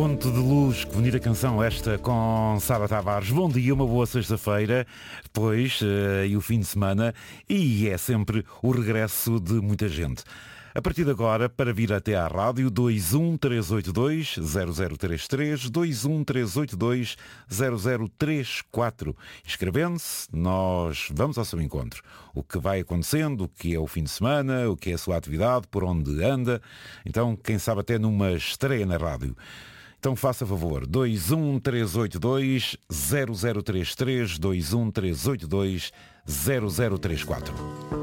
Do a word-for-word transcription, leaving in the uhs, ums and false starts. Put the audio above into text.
Ponto de Luz, que bonita canção esta com Sara Tavares. Bom dia, uma boa sexta-feira, depois uh, e o fim de semana, e é sempre o regresso de muita gente. A partir de agora, para vir até à rádio, dois um três oito dois zero zero três três, dois um três oito dois zero zero três quatro. Inscrevendo-se, nós vamos ao seu encontro. O que vai acontecendo, o que é o fim de semana, o que é a sua atividade, por onde anda. Então, quem sabe até numa estreia na rádio. Então faça favor, dois um três oito dois zero zero três três, dois um três oito dois zero zero três quatro.